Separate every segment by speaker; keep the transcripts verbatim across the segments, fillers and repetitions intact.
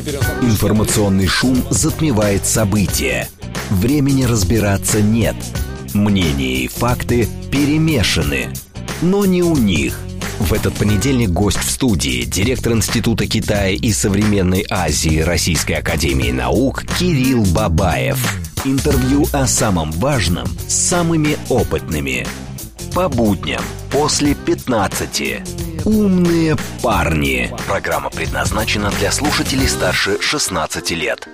Speaker 1: Информационный шум затмевает события. Времени разбираться нет. Мнения и факты перемешаны. Но не у них. В этот понедельник гость в студии, директор Института Китая и современной Азии Российской академии наук Кирилл Бабаев. Интервью о самом важном с самыми опытными. По будням после пятнадцати. Умные парни. Программа предназначена для слушателей старше шестнадцати лет.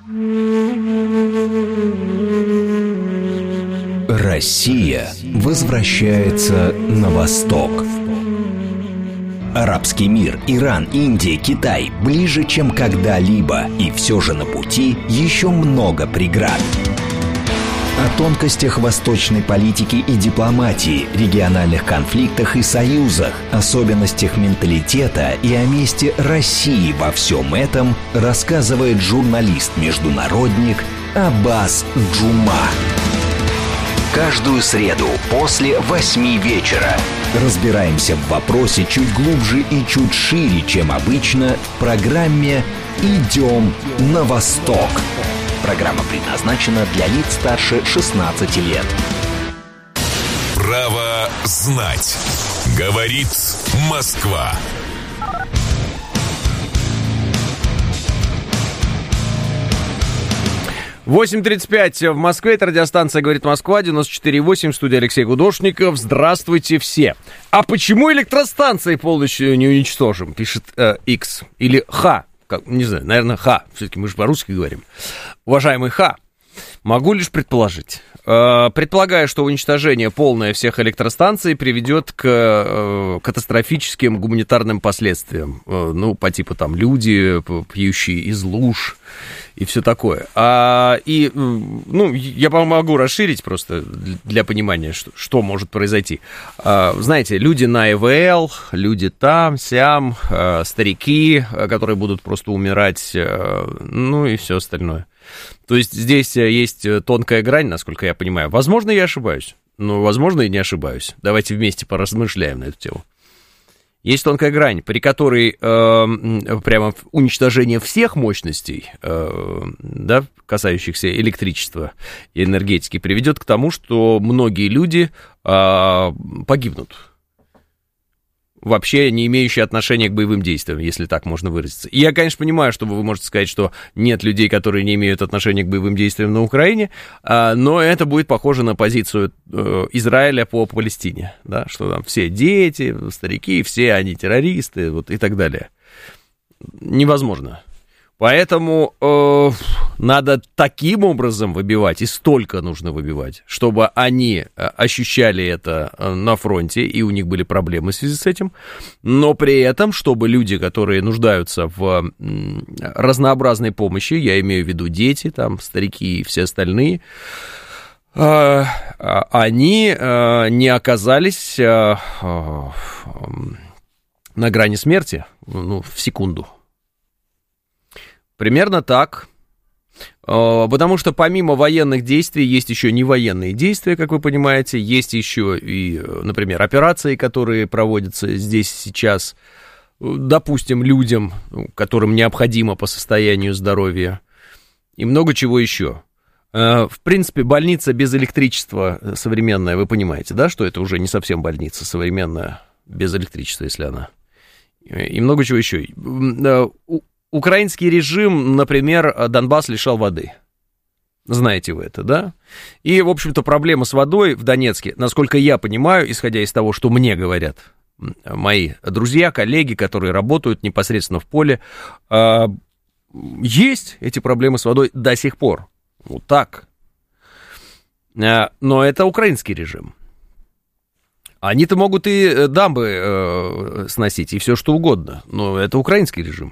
Speaker 1: Россия возвращается на восток. Арабский мир, Иран, Индия, Китай ближе, чем когда-либо. И все же на пути еще много преград. О тонкостях восточной политики и дипломатии, региональных конфликтах и союзах, особенностях менталитета и о месте России во всем этом рассказывает журналист-международник Аббас Джума. Каждую среду после восьми вечера разбираемся в вопросе чуть глубже и чуть шире, чем обычно, в программе «Идем на восток». Программа предназначена для лиц старше шестнадцати лет.
Speaker 2: Право знать. Говорит Москва.
Speaker 3: восемь тридцать пять в Москве. Это радиостанция «Говорит Москва», девяносто четыре и восемь, студия Алексей Гудошников. Здравствуйте все. А почему электростанции полностью не уничтожим? Пишет э, X или Х. Как, не знаю, наверное, Х. Все-таки мы же по-русски говорим. Уважаемый Х, могу лишь предположить. Э, предполагаю, что уничтожение полное всех электростанций приведет к э, катастрофическим гуманитарным последствиям. Э, ну, по типу там люди, пьющие из луж и все такое. А, и, ну, я могу расширить просто для понимания, что, что может произойти. А, знаете, люди на ИВЛ, люди там, сям, а, старики, которые будут просто умирать, а, ну и все остальное. То есть здесь есть тонкая грань, насколько я понимаю. Возможно, я ошибаюсь, но, возможно, и не ошибаюсь. Давайте вместе поразмышляем на эту тему. Есть тонкая грань, при которой э, прямо уничтожение всех мощностей, э, да, касающихся электричества и энергетики, приведет к тому, что многие люди э, погибнут. Вообще не имеющие отношения к боевым действиям, если так можно выразиться. И я, конечно, понимаю, что вы можете сказать, что нет людей, которые не имеют отношения к боевым действиям на Украине, но это будет похоже на позицию Израиля по Палестине, да, что там все дети, старики, все они террористы, вот, и так далее. Невозможно. Поэтому э, надо таким образом выбивать, и столько нужно выбивать, чтобы они ощущали это на фронте, и у них были проблемы в связи с этим, но при этом, чтобы люди, которые нуждаются в разнообразной помощи, я имею в виду дети, там, старики и все остальные, э, они э, не оказались э, э, на грани смерти, ну, в секунду. Примерно так, потому что помимо военных действий есть еще невоенные действия, как вы понимаете, есть еще и, например, операции, которые проводятся здесь сейчас, допустим, людям, которым необходимо по состоянию здоровья, и много чего еще. В принципе, больница без электричества современная, вы понимаете, да, что это уже не совсем больница современная без электричества, если она, и много чего еще. Украинский режим, например, Донбасс лишал воды. Знаете вы это, да? И, в общем-то, проблема с водой в Донецке, насколько я понимаю, исходя из того, что мне говорят мои друзья, коллеги, которые работают непосредственно в поле, есть эти проблемы с водой до сих пор. Вот так. Но это украинский режим. Они-то могут и дамбы сносить, и все что угодно, но это украинский режим.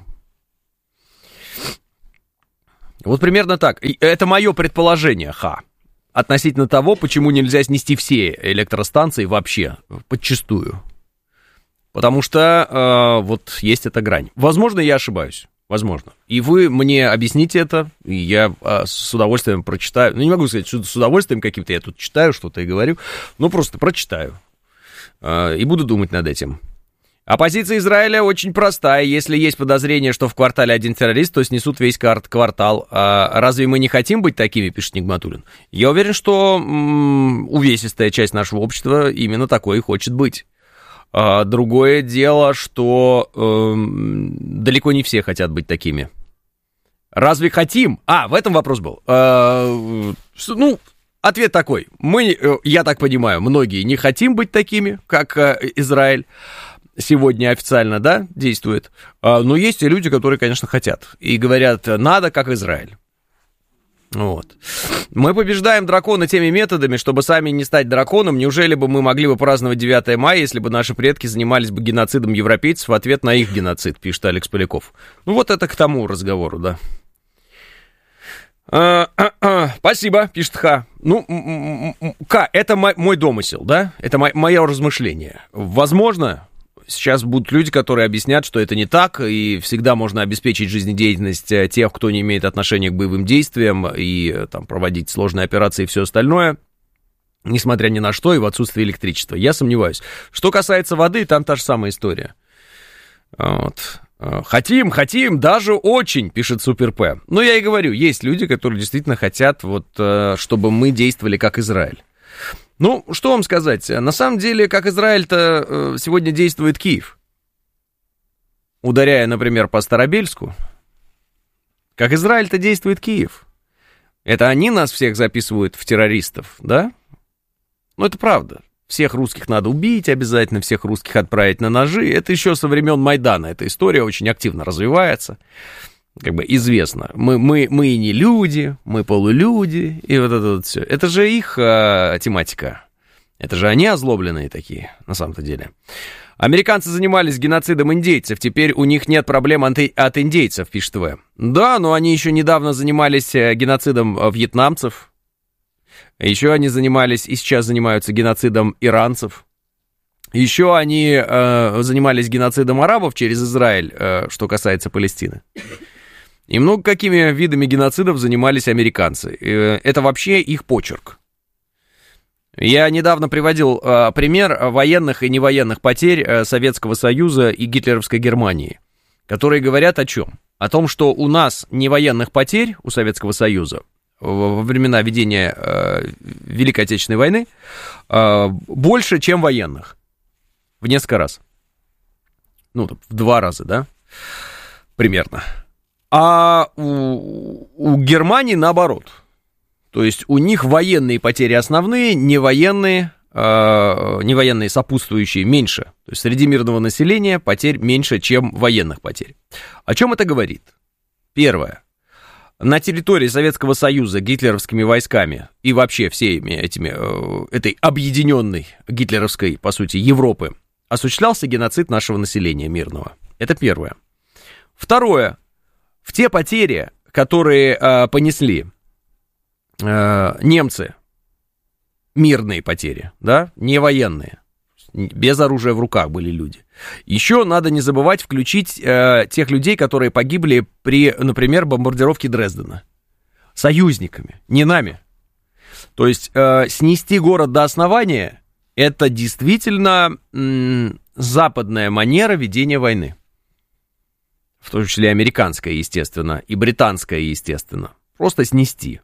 Speaker 3: Вот примерно так. Это мое предположение, Ха, относительно того, почему нельзя снести все электростанции вообще, подчистую. Потому что э, вот есть эта грань. Возможно, я ошибаюсь. Возможно. И вы мне объясните это, и я э, с удовольствием прочитаю. Ну, не могу сказать, что с удовольствием каким-то я тут читаю что-то и говорю, но просто прочитаю. Э, и буду думать над этим. А позиция Израиля очень простая. Если есть подозрение, что в квартале один террорист, то снесут весь квартал. А разве мы не хотим быть такими, пишет Нигматуллин? Я уверен, что м- увесистая часть нашего общества именно такой и хочет быть. А другое дело, что э, далеко не все хотят быть такими. Разве хотим? А, в этом вопрос был. А, ну, ответ такой. Мы, я так понимаю, многие не хотим быть такими, как Израиль. Сегодня официально, да, действует. Но есть и люди, которые, конечно, хотят. И говорят, надо, как Израиль. Вот. Мы побеждаем дракона теми методами, чтобы сами не стать драконом. Неужели бы мы могли бы праздновать девятое мая, если бы наши предки занимались бы геноцидом европейцев в ответ на их геноцид, пишет Алекс Поляков. Ну, вот это к тому разговору, да. А, а, а, спасибо, пишет Ха. Ну, Ка, это мой домысел, да? Это мое размышление. Возможно... Сейчас будут люди, которые объяснят, что это не так, и всегда можно обеспечить жизнедеятельность тех, кто не имеет отношения к боевым действиям, и там, проводить сложные операции и все остальное, несмотря ни на что, и в отсутствие электричества. Я сомневаюсь. Что касается воды, там та же самая история. Вот. Хотим, хотим, даже очень, пишет Супер П. Но я и говорю, есть люди, которые действительно хотят, вот, чтобы мы действовали как Израиль. Ну, что вам сказать? На самом деле, как Израиль-то сегодня действует Киев. Ударяя, например, по Старобельску. Как Израиль-то действует Киев. Это они нас всех записывают в террористов, да? Ну, это правда. Всех русских надо убить обязательно, всех русских отправить на ножи. Это еще со времен Майдана. Эта история очень активно развивается. Как бы известно, мы, мы, мы и не люди, мы полулюди, и вот это вот все. Это же их а, тематика. Это же они озлобленные такие, на самом-то деле. Американцы занимались геноцидом индейцев, теперь у них нет проблем от, от индейцев, пишет В. Да, но они еще недавно занимались геноцидом вьетнамцев. Еще они занимались и сейчас занимаются геноцидом иранцев. Еще они э, занимались геноцидом арабов через Израиль, э, что касается Палестины. И много какими видами геноцидов занимались американцы. Это вообще их почерк. Я недавно приводил э, пример военных и невоенных потерь э, Советского Союза и гитлеровской Германии, которые говорят о чем? О том, что у нас невоенных потерь у Советского Союза во времена ведения э, Великой Отечественной войны э, больше, чем военных. В несколько раз. Ну, в два раза, да? Примерно. А у, у Германии наоборот. То есть у них военные потери основные, невоенные, э, невоенные сопутствующие меньше. То есть среди мирного населения потерь меньше, чем военных потерь. О чем это говорит? Первое. На территории Советского Союза гитлеровскими войсками и вообще всеми этими, э, этой объединенной гитлеровской, по сути, Европы осуществлялся геноцид нашего населения мирного. Это первое. Второе. В те потери, которые э, понесли э, немцы, мирные потери, да, не военные, без оружия в руках были люди. Еще надо не забывать включить э, тех людей, которые погибли при, например, бомбардировке Дрездена. Союзниками, не нами. То есть э, снести город до основания — это действительно м- западная манера ведения войны. В том числе американская, естественно, и британская, естественно. Просто снести.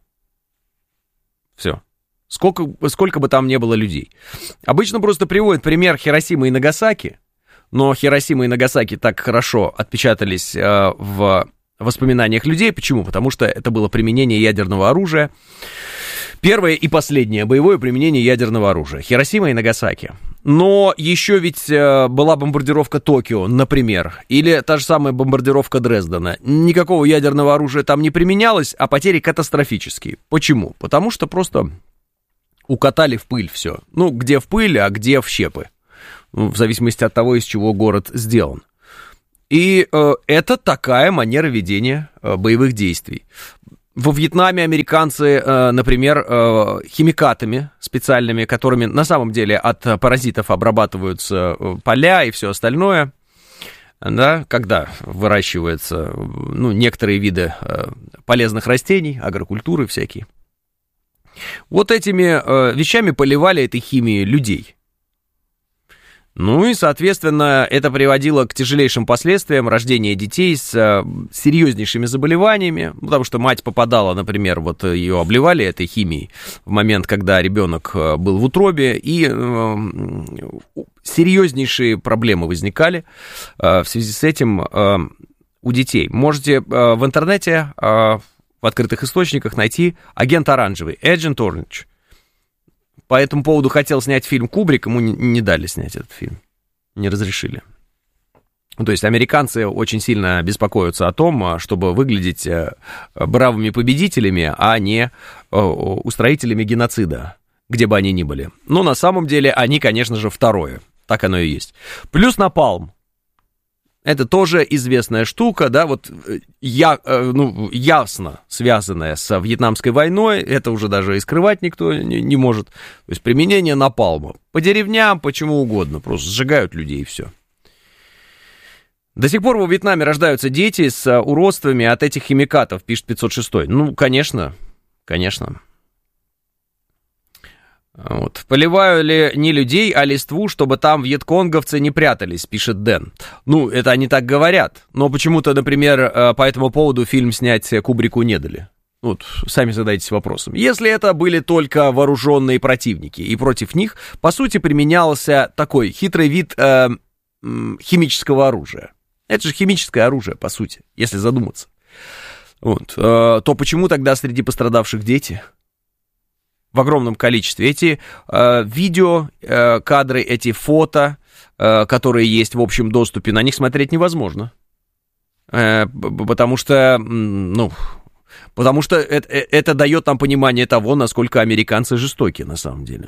Speaker 3: Все. Сколько, сколько бы там ни было людей. Обычно просто приводят пример Хиросимы и Нагасаки, но Хиросима и Нагасаки так хорошо отпечатались э, в воспоминаниях людей. Почему? Потому что это было применение ядерного оружия. Первое и последнее боевое применение ядерного оружия. Хиросима и Нагасаки. Но еще ведь э, была бомбардировка Токио, например, или та же самая бомбардировка Дрездена. Никакого ядерного оружия там не применялось, а потери катастрофические. Почему? Потому что просто укатали в пыль все. Ну, где в пыль, а где в щепы. Ну, в зависимости от того, из чего город сделан. И э, это такая манера ведения э, боевых действий. Во Вьетнаме американцы, э, например, э, химикатами специальными, которыми на самом деле от паразитов обрабатываются поля и все остальное, да, когда выращиваются, ну, некоторые виды э, полезных растений, агрокультуры всякие. Вот этими э, вещами поливали этой химией людей. Ну и, соответственно, это приводило к тяжелейшим последствиям рождения детей с э, серьезнейшими заболеваниями, потому что мать попадала, например, вот ее обливали этой химией в момент, когда ребенок был в утробе, и э, серьезнейшие проблемы возникали э, в связи с этим э, у детей. Можете э, в интернете, э, в открытых источниках найти «Агент оранжевый», «Agent Orange». По этому поводу хотел снять фильм Кубрик, ему не, не дали снять этот фильм, не разрешили. То есть американцы очень сильно беспокоятся о том, чтобы выглядеть бравыми победителями, а не устроителями геноцида, где бы они ни были. Но на самом деле они, конечно же, второе. Так оно и есть. Плюс напалм. Это тоже известная штука, да, вот я, ну, ясно связанная с Вьетнамской войной, это уже даже и скрывать никто не, не может. То есть применение напалма по деревням, почему угодно, просто сжигают людей и все. До сих пор во Вьетнаме рождаются дети с уродствами от этих химикатов, пишет пятьсот шесть. Ну, конечно, конечно. Вот. Поливаю ли не людей, а листву, чтобы там вьетконговцы не прятались, пишет Дэн. Ну, это они так говорят, но почему-то, например, по этому поводу фильм снять Кубрику не дали. Вот, сами задайтесь вопросом. Если это были только вооруженные противники, и против них, по сути, применялся такой хитрый вид э, химического оружия. Это же химическое оружие, по сути, если задуматься. Вот, э, то почему тогда среди пострадавших дети? В огромном количестве. Эти э, видео, э, кадры, эти фото, э, которые есть в общем доступе, на них смотреть невозможно. Э, потому что, ну, потому что это, это дает нам понимание того, насколько американцы жестоки на самом деле.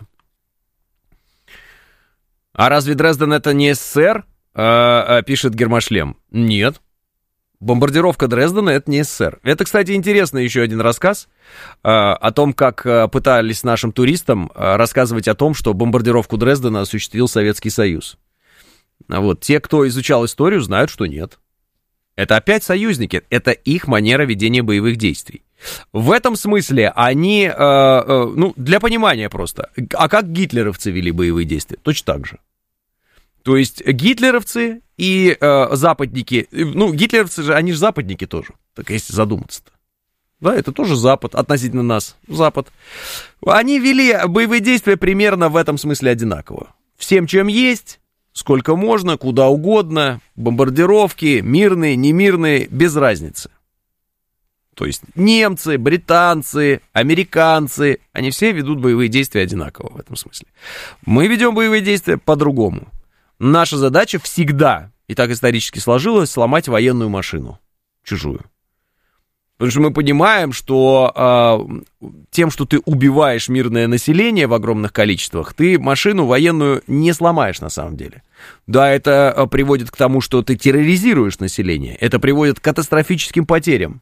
Speaker 3: А разве Дрезден это не СССР? Э, э, пишет Гермошлем. Нет. Бомбардировка Дрездена — это не СССР. Это, кстати, интересный еще один рассказ э, о том, как э, пытались нашим туристам э, рассказывать о том, что бомбардировку Дрездена осуществил Советский Союз. Вот. Те, кто изучал историю, знают, что нет. Это опять союзники, это их манера ведения боевых действий. В этом смысле они, э, э, ну, для понимания просто, а как гитлеровцы вели боевые действия? Точно так же. То есть гитлеровцы и э, западники, ну, гитлеровцы же, они же западники тоже, так если задуматься-то. Да, это тоже Запад, относительно нас, Запад. Они вели боевые действия примерно в этом смысле одинаково. Всем, чем есть, сколько можно, куда угодно, бомбардировки, мирные, немирные, без разницы. То есть немцы, британцы, американцы, они все ведут боевые действия одинаково в этом смысле. Мы ведем боевые действия по-другому. Наша задача всегда, и так исторически сложилось, сломать военную машину, чужую. Потому что мы понимаем, что э, тем, что ты убиваешь мирное население в огромных количествах, ты машину военную не сломаешь на самом деле. Да, это приводит к тому, что ты терроризируешь население, это приводит к катастрофическим потерям.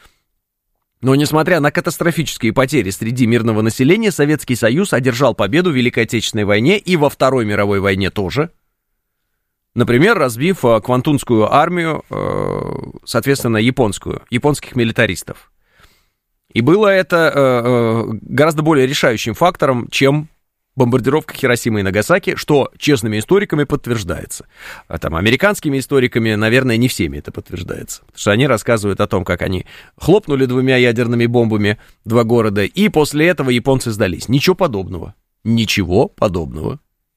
Speaker 3: Но несмотря на катастрофические потери среди мирного населения, Советский Союз одержал победу в Великой Отечественной войне и во Второй мировой войне тоже. Например, разбив Квантунскую армию, соответственно, японскую, японских милитаристов. И было это гораздо более решающим фактором, чем бомбардировка Хиросимы и Нагасаки, что честными историками подтверждается. А там американскими историками, наверное, не всеми это подтверждается. Потому что они рассказывают о том, как они хлопнули двумя ядерными бомбами два города, и после этого японцы сдались. Ничего подобного. Ничего подобного.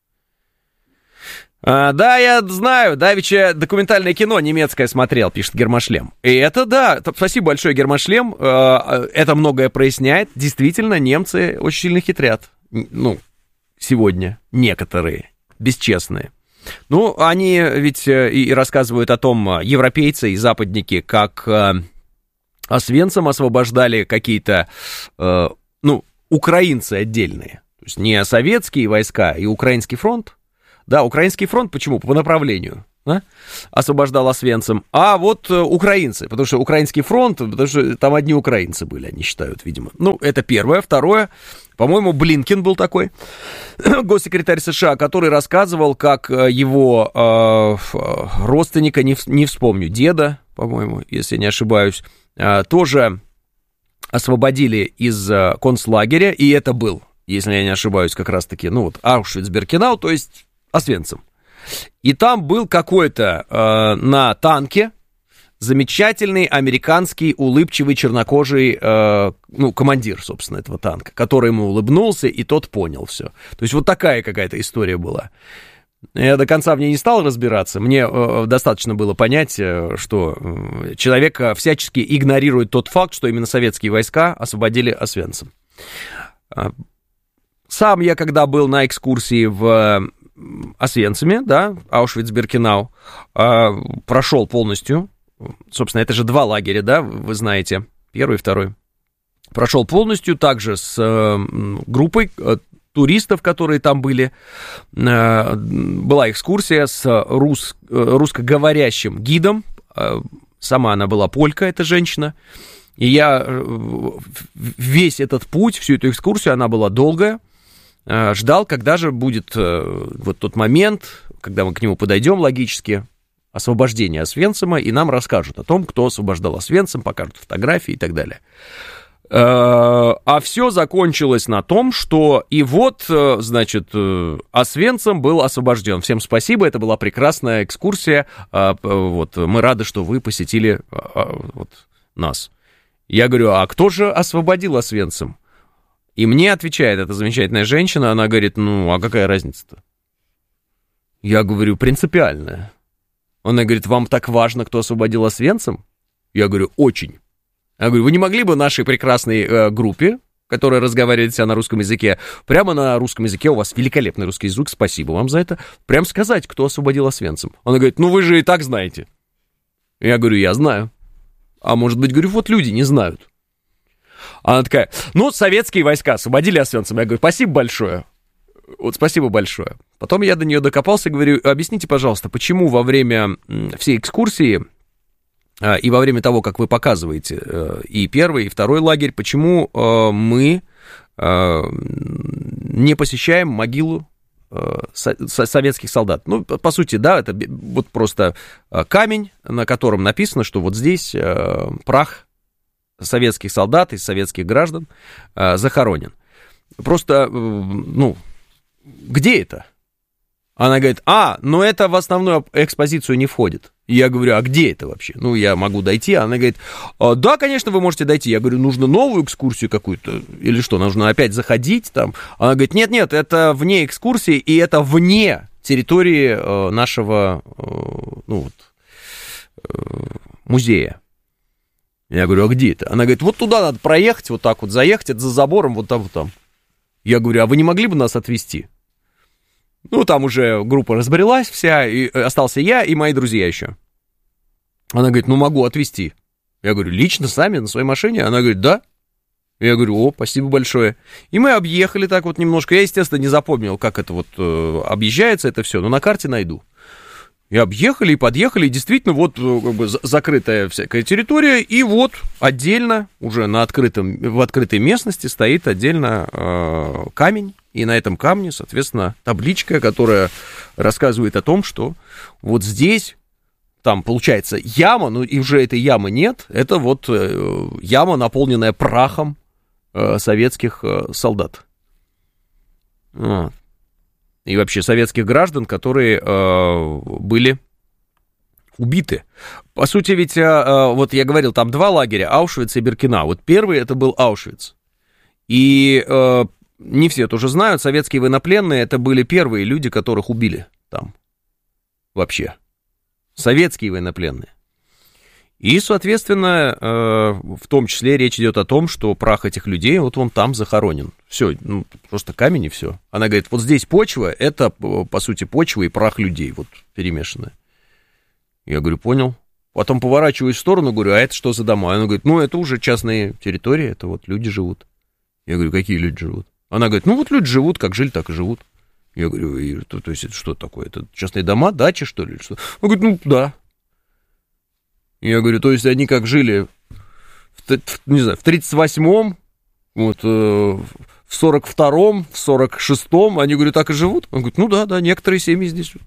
Speaker 3: А, да, я знаю, давеча документальное кино немецкое смотрел, пишет Гермошлем. И это, да, спасибо большое, Гермошлем, это многое проясняет. Действительно, немцы очень сильно хитрят. Ну, сегодня некоторые, бесчестные. Ну, они ведь и рассказывают о том, европейцы и западники, как Освенцим освобождали какие-то, ну, украинцы отдельные. То есть не советские войска и украинский фронт. Да, украинский фронт, почему? По направлению, да? Освобождал Освенцим. А вот э, украинцы, потому что украинский фронт, потому что там одни украинцы были, они считают, видимо. Ну, это первое. Второе, по-моему, Блинкен был такой, госсекретарь США, который рассказывал, как его э, родственника, не, не вспомню, деда, по-моему, если не ошибаюсь, э, тоже освободили из э, концлагеря, и это был, если я не ошибаюсь, как раз-таки, ну вот, Аушвиц-Биркенау, то есть Освенцим. И там был какой-то э, на танке замечательный американский улыбчивый чернокожий, э, ну, командир, собственно, этого танка, который ему улыбнулся, и тот понял все. То есть вот такая какая-то история была. Я до конца в ней не стал разбираться. Мне э, достаточно было понять, э, что э, человек всячески игнорирует тот факт, что именно советские войска освободили Освенцим. Сам я, когда был на экскурсии в Освенциме, да, Аушвиц-Биркенау, э, прошел полностью. Собственно, это же два лагеря, да, вы знаете, первый и второй. Прошел полностью, также с э, группой э, туристов, которые там были. Э, была экскурсия с рус, э, русскоговорящим гидом. Э, сама она была полька, эта женщина. И я э, весь этот путь, всю эту экскурсию, она была долгая, э, ждал, когда же будет э, вот тот момент, когда мы к нему подойдем логически, освобождение Освенцима, и нам расскажут о том, кто освобождал Освенцим, покажут фотографии и так далее. А все закончилось на том, что и вот, значит, Освенцим был освобожден. Всем спасибо, это была прекрасная экскурсия. Вот, мы рады, что вы посетили вот, нас. Я говорю, а кто же освободил Освенцим? И мне отвечает эта замечательная женщина, она говорит, ну, а какая разница-то? Я говорю, принципиальная. Она говорит, вам так важно, кто освободил Освенцим? Я говорю, очень. Я говорю, вы не могли бы нашей прекрасной э, группе, которая разговаривает вся на русском языке, прямо на русском языке, у вас великолепный русский язык, спасибо вам за это, прям сказать, кто освободил Освенцим? Она говорит, ну вы же и так знаете. Я говорю, я знаю. А может быть, говорю, вот люди не знают. Она такая, ну, советские войска освободили Освенцим. Я говорю, спасибо большое. Вот спасибо большое. Потом я до нее докопался и говорю, объясните, пожалуйста, почему во время всей экскурсии и во время того, как вы показываете и первый, и второй лагерь, почему мы не посещаем могилу советских солдат? Ну, по сути, да, это вот просто камень, на котором написано, что вот здесь прах советских солдат и советских граждан захоронен. Просто, ну, где это? Она говорит, а, ну это в основную экспозицию не входит. И я говорю, а где это вообще? Ну, я могу дойти. Она говорит, да, конечно, вы можете дойти. Я говорю, нужно новую экскурсию какую-то, или что, нужно опять заходить там? Она говорит, нет-нет, это вне экскурсии, и это вне территории нашего, ну, вот, музея. Я говорю, а где это? Она говорит, вот туда надо проехать, вот так вот заехать, это за забором, вот там, вот там. Я говорю, а вы не могли бы нас отвезти? Ну, там уже группа разбрелась вся, и остался я и мои друзья еще. Она говорит, ну, могу отвезти. Я говорю, лично, сами, на своей машине? Она говорит, да. Я говорю, о, спасибо большое. И мы объехали так вот немножко. Я, естественно, не запомнил, как это вот э, объезжается это все, но на карте найду. И объехали, и подъехали, и действительно вот как бы закрытая всякая территория, и вот отдельно, уже на открытом, в открытой местности стоит отдельно э, камень, и на этом камне, соответственно, табличка, которая рассказывает о том, что вот здесь, там получается яма, ну и уже этой ямы нет, это вот э, яма, наполненная прахом э, советских э, солдат. Вот. И вообще советских граждан, которые э, были убиты. По сути, ведь, э, вот я говорил, там два лагеря, Аушвиц и Биркенау. Вот первый это был Аушвиц. И э, не все тоже знают, советские военнопленные это были первые люди, которых убили там. Вообще. Советские военнопленные. И, соответственно, э, в том числе речь идет о том, что прах этих людей, вот он там захоронен. Все, ну, просто камень и все. Она говорит, вот здесь почва, это, по сути, почва и прах людей, вот, перемешанная. Я говорю, понял. Потом поворачиваюсь в сторону, говорю, а это что за дома? Она говорит, ну, это уже частные территории, это вот люди живут. Я говорю, какие люди живут? Она говорит, ну, вот люди живут, как жили, так и живут. Я говорю, и, то, то есть это что такое? Это частные дома, дачи, что ли? Что? Она говорит, ну, да. Я говорю, то есть они как жили, в, не знаю, в тридцать восьмом, вот, э, в сорок втором, в сорок шестом, они, говорю, так и живут? Он говорит, ну да, да, некоторые семьи здесь живут.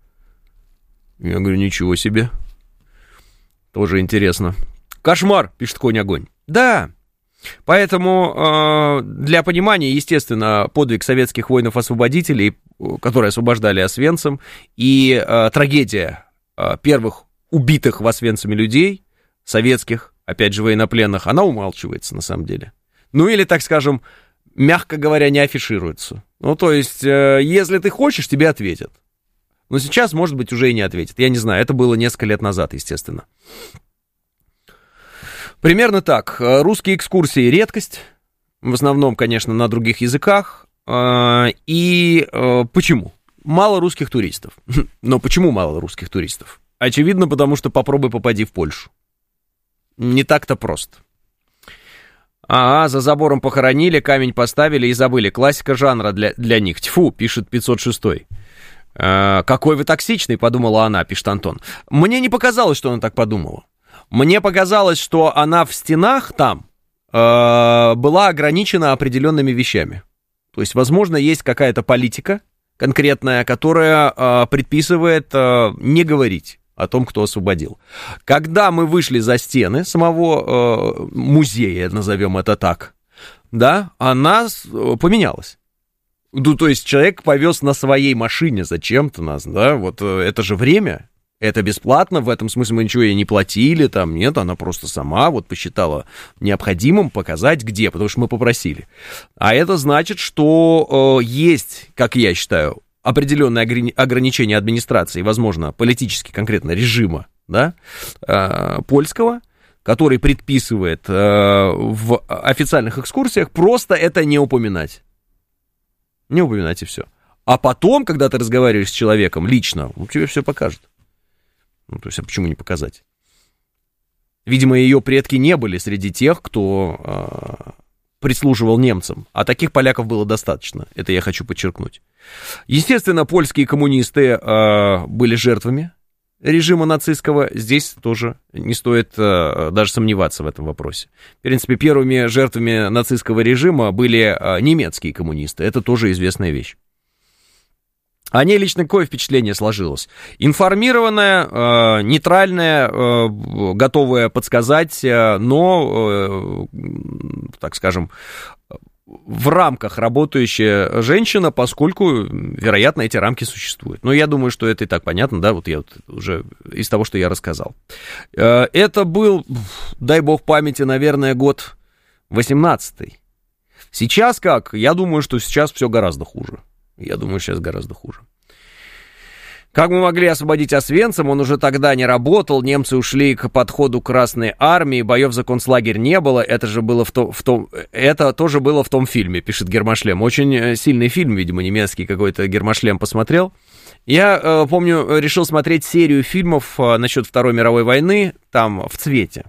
Speaker 3: Я говорю, ничего себе. Тоже интересно. Кошмар, пишет Конь-огонь. Да, Поэтому для понимания, естественно, подвиг советских воинов-освободителей, которые освобождали Освенцим, и трагедия первых убитых в Освенциме людей, советских, опять же, военнопленных, она умалчивается на самом деле. Ну или, так скажем, мягко говоря, не афишируется. Ну, то есть, если ты хочешь, тебе ответят. Но сейчас, может быть, уже и не ответят. Я не знаю, это было несколько лет назад, естественно. Примерно так. Русские экскурсии — редкость. В основном, конечно, на других языках. И почему? Мало русских туристов. Но почему мало русских туристов? Очевидно, потому что попробуй попади в Польшу. Не так-то просто. Ага, за забором похоронили, камень поставили и забыли. Классика жанра для, для них. Тьфу, пишет пятьсот шестой. Э, какой вы токсичный, подумала она, пишет Антон. Мне не показалось, что она так подумала. Мне показалось, что она в стенах там э, была ограничена определенными вещами. То есть, возможно, есть какая-то политика конкретная, которая э, предписывает э, не говорить о том, кто освободил. Когда мы вышли за стены самого э, музея, назовем это так, да, она поменялась. Ну, то есть человек повез на своей машине зачем-то нас, да, вот это же время, это бесплатно, в этом смысле мы ничего ей не платили, там, нет, она просто сама вот посчитала необходимым показать, где, потому что мы попросили. А это значит, что э, есть, как я считаю, определенные ограничения администрации, возможно, политически конкретно режима, да, э, польского, который предписывает э, в официальных экскурсиях просто это не упоминать. Не упоминать и все. А потом, когда ты разговариваешь с человеком лично, он тебе все покажет. Ну, то есть, а почему не показать? Видимо, ее предки не были среди тех, кто э, прислуживал немцам. А таких поляков было достаточно. Это я хочу подчеркнуть. Естественно, польские коммунисты э, были жертвами режима нацистского. Здесь тоже не стоит э, даже сомневаться в этом вопросе. В принципе, первыми жертвами нацистского режима были э, немецкие коммунисты. Это тоже известная вещь. О ней лично какое впечатление сложилось? Информированная, э, нейтральная, э, готовая подсказать, э, но, э, так скажем, в рамках работающая женщина, поскольку, вероятно, эти рамки существуют. Но я думаю, что это и так понятно, да, вот я вот уже из того, что я рассказал. Э, это был, дай бог памяти, наверное, год восемнадцатый. Сейчас как? Я думаю, что сейчас все гораздо хуже. Я думаю, сейчас гораздо хуже. Как мы могли освободить Освенцим? Он уже тогда не работал, немцы ушли к подходу Красной Армии, боев за концлагерь не было, это же было в том, в том, это тоже было в том фильме, пишет Гермошлем. Очень сильный фильм, видимо, немецкий какой-то Гермошлем посмотрел. Я э, помню, решил смотреть серию фильмов э, насчет Второй мировой войны, там, в цвете.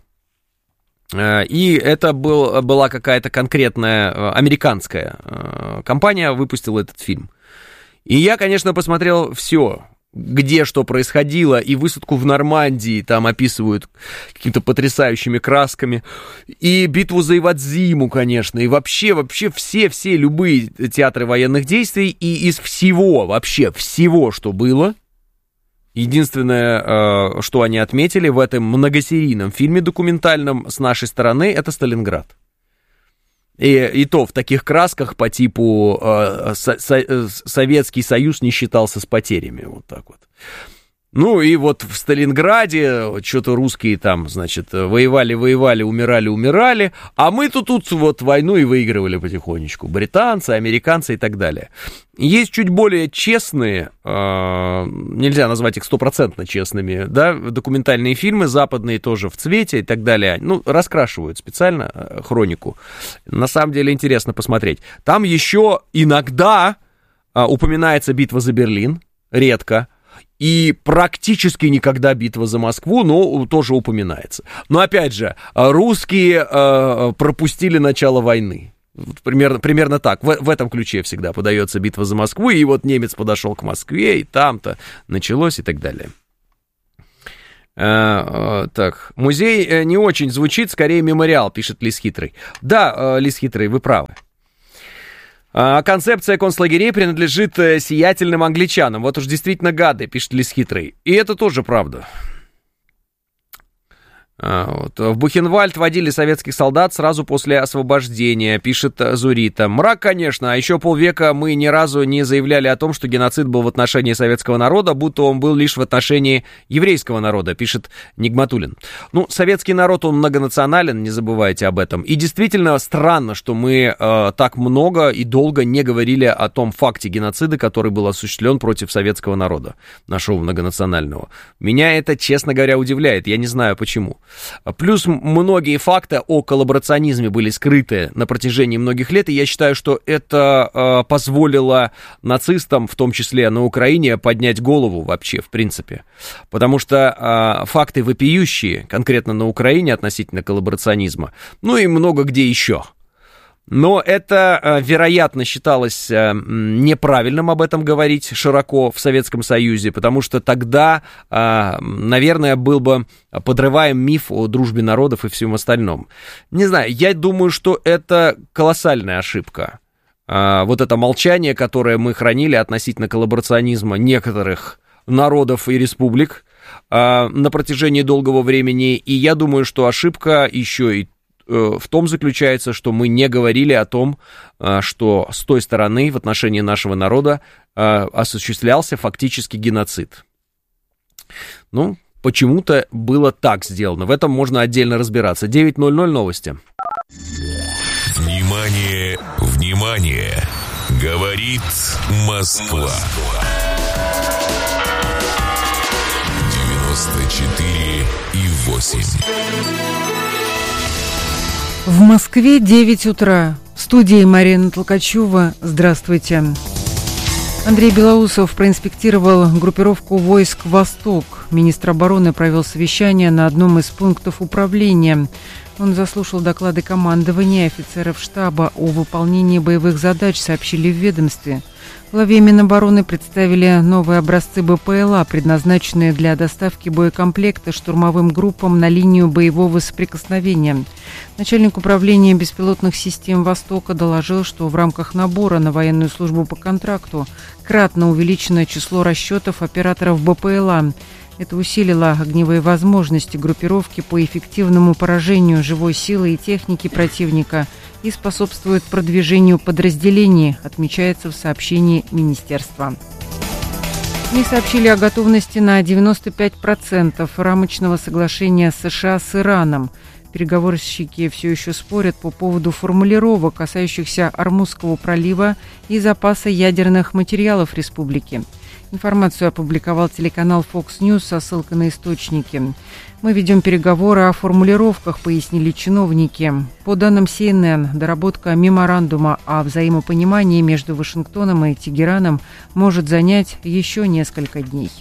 Speaker 3: Э, и это был, была какая-то конкретная э, американская э, компания, выпустила этот фильм. И я, конечно, посмотрел все, где что происходило, и высадку в Нормандии там описывают какими-то потрясающими красками, и битву за Ивадзиму, конечно, и вообще, вообще все-все любые театры военных действий, и из всего, вообще всего, что было, единственное, что они отметили в этом многосерийном фильме документальном с нашей стороны, это Сталинград. И, и то в таких красках по типу э, со, со, Советский Союз не считался с потерями, вот так вот. Ну и вот в Сталинграде что-то русские там, значит, воевали, воевали, умирали, умирали, а мы тут, тут вот войну и выигрывали потихонечку. Британцы, американцы и так далее. Есть чуть более честные, э, нельзя назвать их стопроцентно честными, да, документальные фильмы, западные тоже в цвете и так далее. Ну, раскрашивают специально хронику. На самом деле интересно посмотреть. Там еще иногда э, упоминается битва за Берлин, редко. И практически никогда битва за Москву, но тоже упоминается. Но опять же, русские э, пропустили начало войны. Примерно, примерно так. В, в этом ключе всегда подается битва за Москву. И вот немец подошел к Москве, и там-то началось и так далее. Э, э, так, музей э, не очень звучит, скорее мемориал, пишет Лис Хитрый. Да, э, Лис Хитрый, вы правы. А концепция концлагерей принадлежит сиятельным англичанам. Вот уж действительно гады, пишет Лис Хитрый. И это тоже правда. Вот. В Бухенвальд водили советских солдат сразу после освобождения, пишет Зурита. Мрак, конечно, а еще полвека мы ни разу не заявляли о том, что геноцид был в отношении советского народа, будто он был лишь в отношении еврейского народа, пишет Нигматуллин. Ну, советский народ, он многонационален, не забывайте об этом. И действительно странно, что мы э, так много и долго не говорили о том факте геноцида, который был осуществлен против советского народа, нашего многонационального. Меня это, честно говоря, удивляет, я не знаю почему. Плюс многие факты о коллаборационизме были скрыты на протяжении многих лет, и я считаю, что это э, позволило нацистам, в том числе на Украине, поднять голову вообще, в принципе. Потому что э, факты вопиющие, конкретно на Украине относительно коллаборационизма, ну и много где еще. Но это, вероятно, считалось неправильным об этом говорить широко в Советском Союзе, потому что тогда, наверное, был бы подрываем миф о дружбе народов и всем остальном. Не знаю, я думаю, что это колоссальная ошибка. Вот это молчание, которое мы хранили относительно коллаборационизма некоторых народов и республик на протяжении долгого времени, и я думаю, что ошибка еще и в том заключается, что мы не говорили о том, что с той стороны в отношении нашего народа осуществлялся фактически геноцид. Ну, почему-то было так сделано. В этом можно отдельно разбираться. девять ноль ноль новости.
Speaker 2: Внимание, внимание! Говорит Москва. девяносто четыре и восемь.
Speaker 4: В Москве девять утра. В студии Марина Толкачева. Здравствуйте. Андрей Белоусов проинспектировал группировку войск «Восток». Министр обороны провел совещание на одном из пунктов управления. Он заслушал доклады командования и офицеров штаба о выполнении боевых задач, сообщили в ведомстве. В главе Минобороны представили новые образцы БПЛА, предназначенные для доставки боекомплекта штурмовым группам на линию боевого соприкосновения. Начальник управления беспилотных систем «Востока» доложил, что в рамках набора на военную службу по контракту кратно увеличено число расчетов операторов БПЛА. Это усилило огневые возможности группировки по эффективному поражению живой силы и техники противника и способствует продвижению подразделений, отмечается в сообщении министерства. СМИ сообщили о готовности на девяносто пять процентов рамочного соглашения США с Ираном. Переговорщики все еще спорят по поводу формулировок, касающихся Ормузского пролива и запаса ядерных материалов республики. Информацию опубликовал телеканал Fox News со ссылкой на источники. «Мы ведем переговоры о формулировках», — пояснили чиновники. По данным си эн эн, доработка меморандума о взаимопонимании между Вашингтоном и Тегераном может занять еще несколько дней.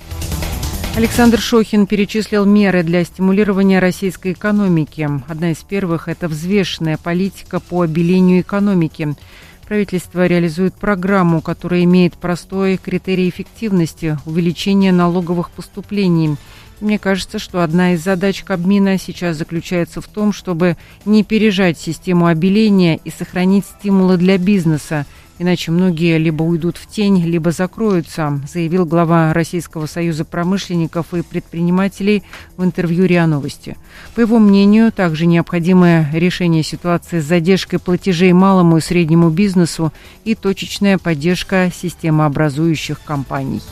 Speaker 4: Александр Шохин перечислил меры для стимулирования российской экономики. Одна из первых – это взвешенная политика по обелению экономики. Правительство реализует программу, которая имеет простой критерий эффективности – увеличение налоговых поступлений. Мне кажется, что одна из задач Кабмина сейчас заключается в том, чтобы не пережать систему обеления и сохранить стимулы для бизнеса, иначе многие либо уйдут в тень, либо закроются, заявил глава Российского союза промышленников и предпринимателей в интервью РИА Новости. По его мнению, также необходимое решение ситуации с задержкой платежей малому и среднему бизнесу и точечная поддержка системообразующих компаний.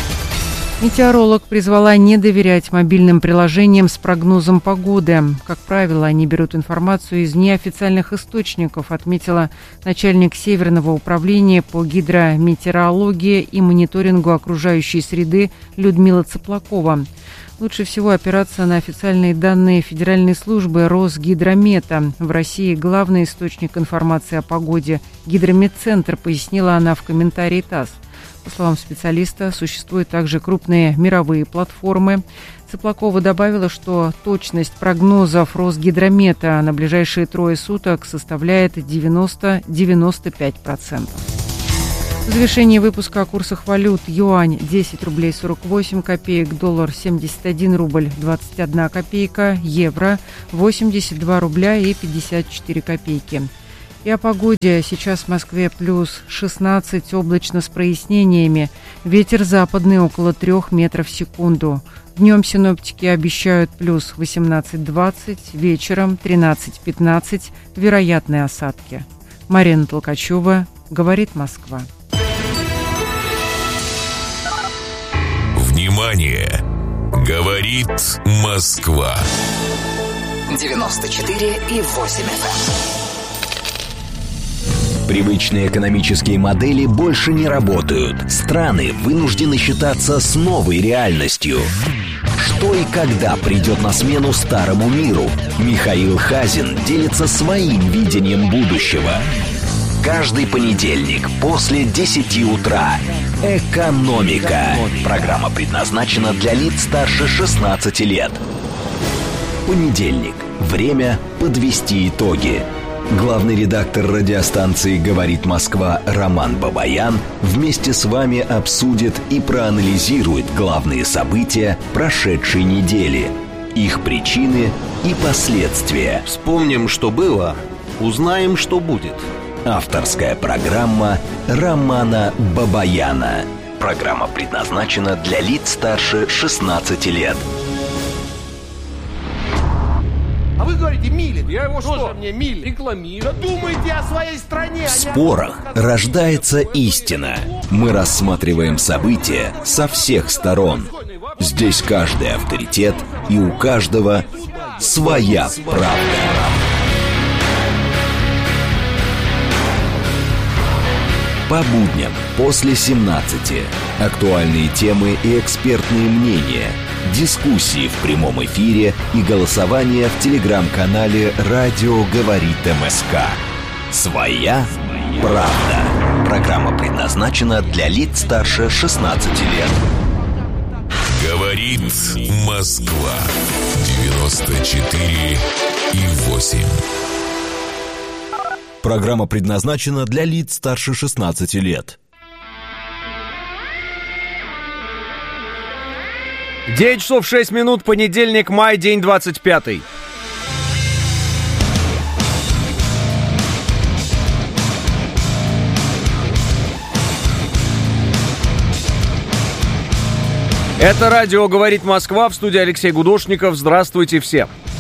Speaker 4: Метеоролог призвала не доверять мобильным приложениям с прогнозом погоды. Как правило, они берут информацию из неофициальных источников, отметила начальник Северного управления по гидрометеорологии и мониторингу окружающей среды Людмила Цыплакова. Лучше всего опираться на официальные данные Федеральной службы Росгидромета. В России главный источник информации о погоде – Гидрометцентр, пояснила она в комментарии ТАСС. По словам специалиста, существуют также крупные мировые платформы. Цыплакова добавила, что точность прогнозов Росгидромета на ближайшие трое суток составляет девяносто - девяносто пять процентов. В завершении выпуска о курсах валют: юань десять рублей сорок восемь копеек, доллар семьдесят один рубль двадцать одна копейка, евро восемьдесят два рубля и пятьдесят четыре копейки. И о погоде. Сейчас в Москве плюс шестнадцать, облачно с прояснениями. Ветер западный около трех метров в секунду. Днем синоптики обещают плюс восемнадцать-двадцать, вечером тринадцать-пятнадцать, вероятные осадки. Марина Толкачева, говорит Москва.
Speaker 2: Внимание! Говорит Москва.
Speaker 5: девяносто четыре и восемь эф эм.
Speaker 1: Привычные экономические модели больше не работают. Страны вынуждены считаться с новой реальностью. Что и когда придет на смену старому миру? Михаил Хазин делится своим видением будущего. Каждый понедельник после десяти утра. «Экономика». Программа предназначена для лиц старше шестнадцати лет. Понедельник. Время подвести итоги. Главный редактор радиостанции «Говорит Москва» Роман Бабаян вместе с вами обсудит и проанализирует главные события прошедшей недели, их причины и последствия.
Speaker 6: Вспомним, что было, узнаем, что будет.
Speaker 1: Авторская программа Романа Бабаяна. Программа предназначена для лиц старше шестнадцати лет.
Speaker 7: А вы говорите, Милин.
Speaker 8: Я его
Speaker 7: что?
Speaker 8: что?
Speaker 7: Мне Милин.
Speaker 8: Рекламирую.
Speaker 7: Да думайте о своей стране.
Speaker 1: В спорах рождается истина. Мы рассматриваем события со всех сторон. Здесь каждый авторитет, и у каждого своя правда. По будням после семнадцати. Актуальные темы и экспертные мнения. Дискуссии в прямом эфире и голосование в телеграм-канале «Радио говорит МСК». Своя правда. Программа предназначена для лиц старше шестнадцати лет.
Speaker 2: Говорит Москва. девяносто четыре и восемь.
Speaker 9: Программа предназначена для лиц старше шестнадцати лет.
Speaker 3: девять часов шесть минут, понедельник, май, день двадцать пятый. Это радио «Говорит Москва», в студии Алексей Гудошников. Здравствуйте все.